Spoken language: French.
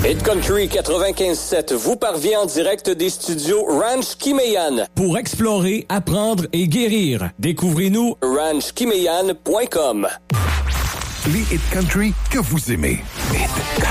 Hit Country 95.7 vous parvient en direct des studios Ranch Kimeyan. Pour explorer, apprendre et guérir, découvrez-nous ranchkimeyan.com. Les Hit Country que vous aimez.